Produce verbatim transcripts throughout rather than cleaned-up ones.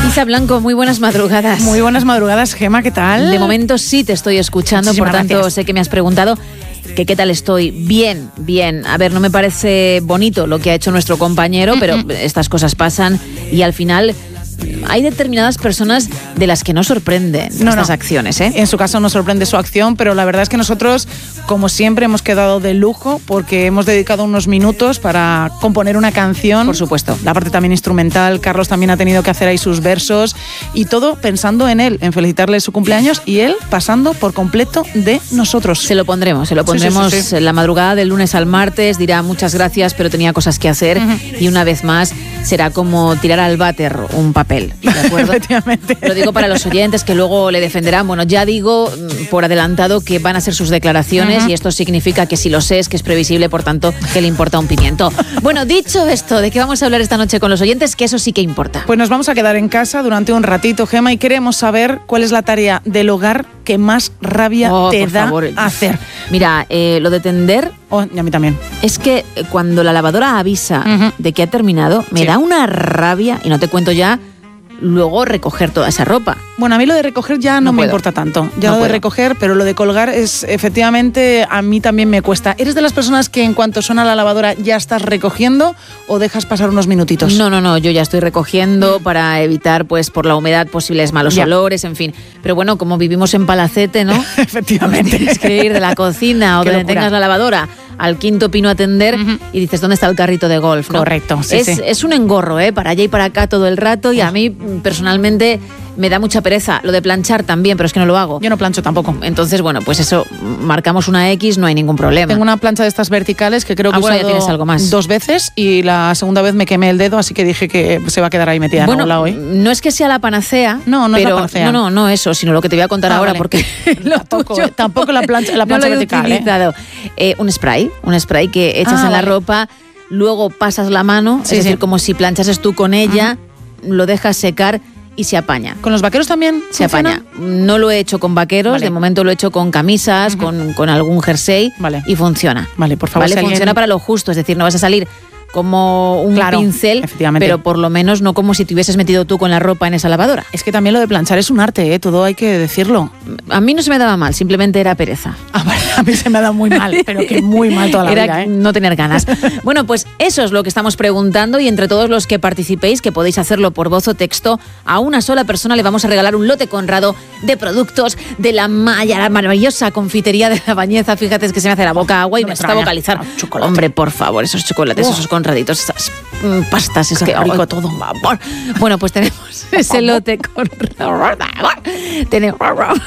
Isa Blanco, muy buenas madrugadas. Muy buenas madrugadas, Gema, ¿qué tal? De momento sí te estoy escuchando, Muchísimas por tanto gracias. sé que me has preguntado que qué tal estoy. Bien, bien. A ver, no me parece bonito lo que ha hecho nuestro compañero, uh-huh. pero estas cosas pasan y al final hay determinadas personas de las que no sorprenden no, estas no. acciones, ¿eh? En su caso no sorprende su acción, pero la verdad es que nosotros, como siempre, hemos quedado de lujo porque hemos dedicado unos minutos para componer una canción. Por supuesto. La parte también instrumental, Carlos también ha tenido que hacer ahí sus versos y todo pensando en él, en felicitarle su cumpleaños y él pasando por completo de nosotros. Se lo pondremos, se lo pondremos sí, sí, sí, sí. en la madrugada del lunes al martes, dirá muchas gracias, pero tenía cosas que hacer uh-huh. y una vez más será como tirar al váter un papel. ¿De acuerdo? Efectivamente. Lo digo para los oyentes que luego le defenderán. Bueno, ya digo por adelantado que van a ser sus declaraciones uh-huh. y esto significa que si lo sé es que es previsible, por tanto, que le importa un pimiento. Bueno, dicho esto, ¿de qué vamos a hablar esta noche con los oyentes? Que eso sí que importa. Pues nos vamos a quedar en casa durante un ratito, Gema, y queremos saber cuál es la tarea del hogar que más rabia oh, te por da favor. hacer. Mira, eh, lo de tender... Oh, y a mí también. Es que cuando la lavadora avisa uh-huh. de que ha terminado, me sí. da una rabia, y no te cuento ya, luego recoger toda esa ropa. Bueno, a mí lo de recoger ya no, no me puedo. importa tanto. Ya no lo puedo. de recoger, pero lo de colgar es, efectivamente, a mí también me cuesta. ¿Eres de las personas que en cuanto suena la lavadora ya estás recogiendo o dejas pasar unos minutitos? No, no, no, yo ya estoy recogiendo para evitar, pues, por la humedad posibles malos ya. olores, en fin. Pero bueno, como vivimos en Palacete, ¿no? Efectivamente. Tienes que ir de la cocina o Qué donde locura. tengas la lavadora al quinto pino a atender uh-huh. y dices, ¿dónde está el carrito de golf? ¿no? Correcto, sí, es, sí. es un engorro, ¿eh? Para allá y para acá todo el rato y a mí personalmente me da mucha pereza. Lo de planchar también, pero es que no lo hago. Yo no plancho tampoco. Entonces, bueno, pues eso, marcamos una X, no hay ningún problema. Tengo una plancha de estas verticales que creo que ah, bueno, he usado ya tienes algo más. dos veces y la segunda vez me quemé el dedo, así que dije que se va a quedar ahí metida bueno, en algún lado, ¿eh? No es que sea la panacea. No, no pero, es la panacea. No, no, no eso, sino lo que te voy a contar ah, ahora vale. porque lo tampoco, tuyo, tampoco la plancha, la plancha no lo he vertical, utilizado. ¿eh? Eh, un spray, un spray que echas ah, en la vale. ropa, luego pasas la mano, sí, es decir, sí. como si planchases tú con ella, uh-huh. lo dejas secar y se apaña. ¿Con los vaqueros también se funciona? apaña? No lo he hecho con vaqueros, vale. de momento lo he hecho con camisas, uh-huh. con, con algún jersey vale. y funciona. Vale, por favor. Vale, si funciona alguien... para lo justo, es decir, no vas a salir como un claro, pincel, pero por lo menos no como si te hubieses metido tú con la ropa en esa lavadora. Es que también lo de planchar es un arte, ¿eh? Todo hay que decirlo. A mí no se me daba mal, simplemente era pereza. Ah, vale, a mí se me ha dado muy mal, pero que muy mal toda la era vida, ¿eh? no tener ganas. Bueno, pues eso es lo que estamos preguntando y entre todos los que participéis, que podéis hacerlo por voz o texto, a una sola persona le vamos a regalar un lote Conrado de productos de la, maya, la maravillosa confitería de La Bañeza. Fíjate, es que se me hace la boca agua y no me está vocalizar. Oh, Hombre, por favor, esos chocolates, oh. esos conraditos, esas mm, pastas, es Qué que rico oh, todo. Vamos. Bueno, pues tenemos ese lote Conrado. Tenemos...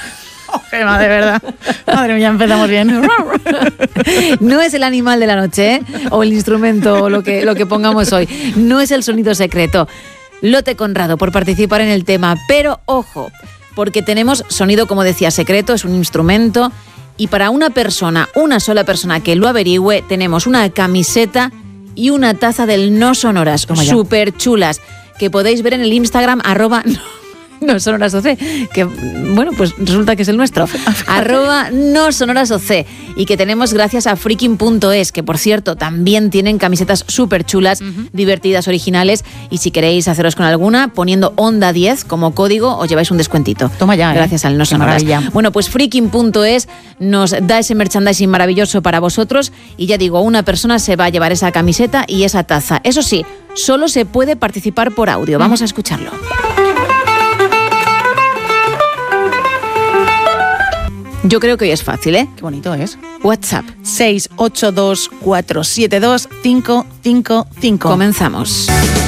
Oh, Gema, de verdad. Madre mía, empezamos bien. No es el animal de la noche, ¿eh? O el instrumento, o lo que, lo que pongamos hoy. No es el sonido secreto. Lote Conrado por participar en el tema. Pero ojo, porque tenemos sonido, como decía, secreto, es un instrumento. Y para una persona, una sola persona que lo averigüe, tenemos una camiseta y una taza del No Sonoras, súper chulas, que podéis ver en el Instagram, arroba... No Sonoras O C, que bueno, pues resulta que es el nuestro. Arroba No Sonoras O C. Y que tenemos gracias a freaking punto es, que por cierto también tienen camisetas súper chulas, uh-huh. divertidas, originales. Y si queréis haceros con alguna, poniendo Onda diez como código, os lleváis un descuentito. Toma ya, gracias ¿eh? al No Sonoras. Maravilla. Bueno, pues freaking punto es nos da ese merchandising maravilloso para vosotros. Y ya digo, una persona se va a llevar esa camiseta y esa taza. Eso sí, solo se puede participar por audio. Vamos uh-huh. a escucharlo. Yo creo que hoy es fácil, ¿eh? Qué bonito es. WhatsApp. seis ocho dos cuatro siete dos cinco cinco cinco. Comenzamos.